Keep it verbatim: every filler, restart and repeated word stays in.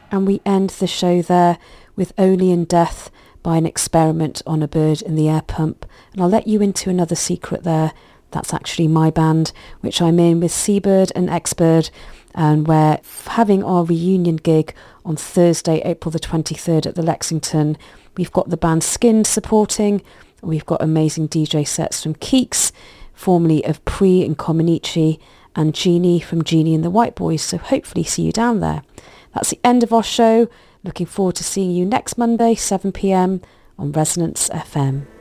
And we end the show there with Only in Death by An Experiment on a Bird in the Air Pump. And I'll let you into another secret there. That's actually my band, which I'm in with Seabird and Xbird, and we're having our reunion gig on Thursday, April the twenty-third at the Lexington. We've got the band Skinned supporting. We've got amazing D J sets from Keeks, formerly of Pre and Comaneci, and Jeannie from Jeannie and the White Boys, so hopefully see you down there. That's the end of our show. Looking forward to seeing you next Monday, seven p.m. on Resonance F M.